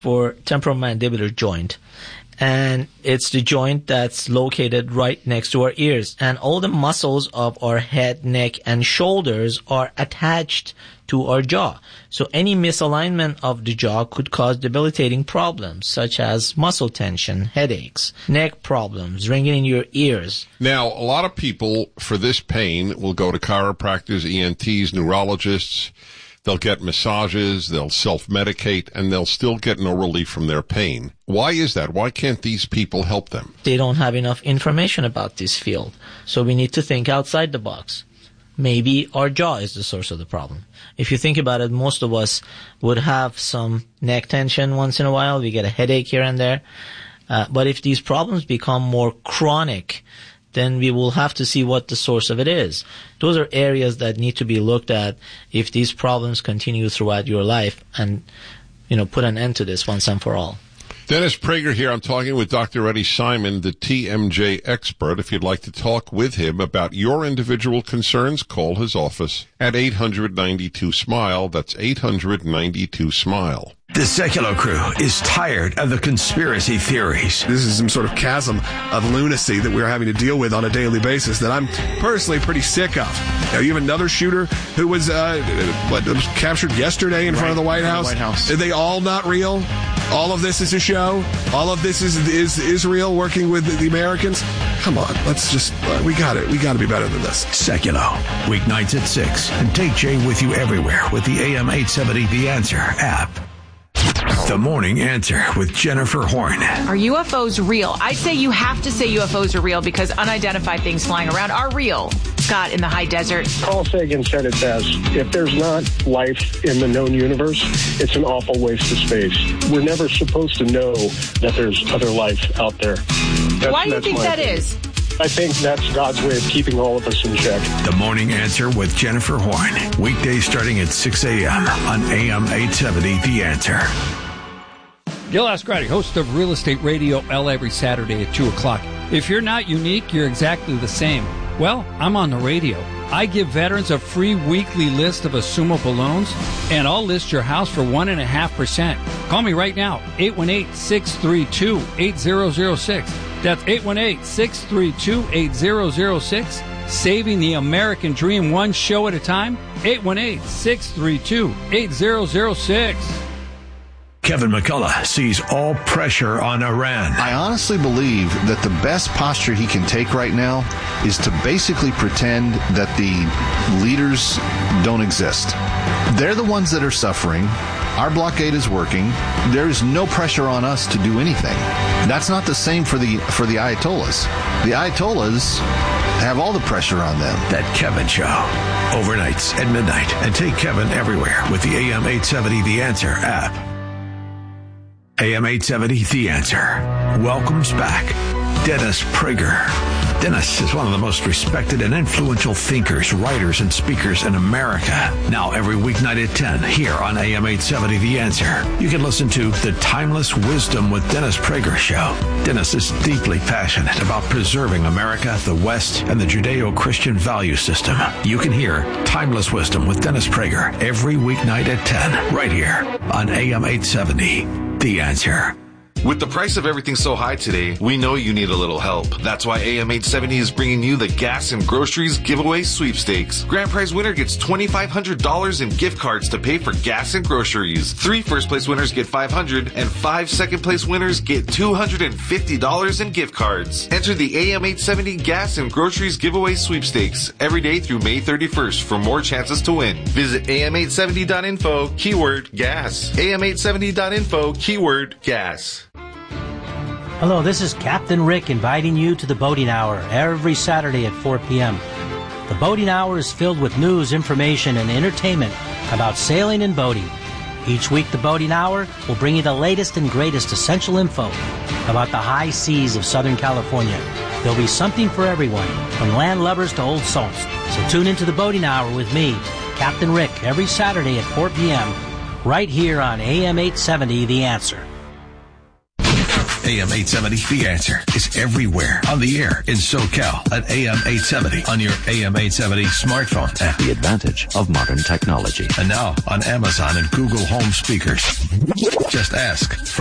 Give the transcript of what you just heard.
for temporomandibular joint. And it's the joint that's located right next to our ears. And all the muscles of our head, neck, and shoulders are attached to our jaw. So any misalignment of the jaw could cause debilitating problems, such as muscle tension, headaches, neck problems, ringing in your ears. Now, a lot of people, for this pain, will go to chiropractors, ENTs, neurologists. They'll get massages, they'll self-medicate, and they'll still get no relief from their pain. Why is that? Why can't these people help them? They don't have enough information about this field. So we need to think outside the box. Maybe our jaw is the source of the problem. If you think about it, most of us would have some neck tension once in a while. We get a headache here and there. But if these problems become more chronic, then we will have to see what the source of it is. Those are areas that need to be looked at if these problems continue throughout your life and, put an end to this once and for all. Dennis Prager here. I'm talking with Dr. Eddie Simon, the TMJ expert. If you'd like to talk with him about your individual concerns, call his office at 800-92-SMILE. That's 800-92-SMILE. The Secular Crew is tired of the conspiracy theories. This is some sort of chasm of lunacy that we're having to deal with on a daily basis that I'm personally pretty sick of. Now, you have another shooter who was was captured yesterday in front of the White House. Are they all not real? All of this is a show? All of this is Israel working with the Americans? Come on, let's just, we got to be better than this. Secular, weeknights at 6. And take Jay with you everywhere with the AM 870 The Answer app. The Morning Answer with Jennifer Horn. Are UFOs real? I'd say you have to say UFOs are real because unidentified things flying around are real. Scott in the high desert. Carl Sagan said it best. If there's not life in the known universe, it's an awful waste of space. We're never supposed to know that there's other life out there. Why do you think that is? I think that's God's way of keeping all of us in check. The Morning Answer with Jennifer Horn. Weekdays starting at 6 a.m. on AM 870 The Answer. Gil Ascarati, host of Real Estate Radio L every Saturday at 2 o'clock. If you're not unique, you're exactly the same. Well, I'm on the radio. I give veterans a free weekly list of assumable loans, and I'll list your house for 1.5%. Call me right now, 818-632-8006. That's 818-632-8006. Saving the American dream one show at a time. 818-632-8006. Kevin McCullough sees all pressure on Iran. I honestly believe that the best posture he can take right now is to basically pretend that the leaders don't exist. They're the ones that are suffering. Our blockade is working. There is no pressure on us to do anything. That's not the same for the Ayatollahs. The Ayatollahs have all the pressure on them. That Kevin Show. Overnights at midnight. And take Kevin everywhere with the AM 870 The Answer app. AM 870 The Answer welcomes back Dennis Prager. Dennis is one of the most respected and influential thinkers, writers, and speakers in America. Now every weeknight at 10 here on AM 870 The Answer. You can listen to The Timeless Wisdom with Dennis Prager show. Dennis is deeply passionate about preserving America, the West, and the Judeo-Christian value system. You can hear Timeless Wisdom with Dennis Prager every weeknight at 10 right here on AM 870 The Answer. With the price of everything so high today, we know you need a little help. That's why AM 870 is bringing you the Gas and Groceries Giveaway Sweepstakes. Grand prize winner gets $2,500 in gift cards to pay for gas and groceries. 3 first-place winners get $500, and 5 second-place winners get $250 in gift cards. Enter the AM 870 Gas and Groceries Giveaway Sweepstakes every day through May 31st for more chances to win. Visit am870.info, keyword gas. am870.info, keyword gas. Hello, this is Captain Rick inviting you to the Boating Hour every Saturday at 4 p.m. The Boating Hour is filled with news, information, and entertainment about sailing and boating. Each week, the Boating Hour will bring you the latest and greatest essential info about the high seas of Southern California. There'll be something for everyone, from land lovers to old salts. So tune into the Boating Hour with me, Captain Rick, every Saturday at 4 p.m. right here on AM 870 The Answer. AM 870, The Answer, is everywhere on the air in SoCal at AM 870 on your AM 870 smartphone app. The advantage of modern technology. And now on Amazon and Google Home speakers. Just ask for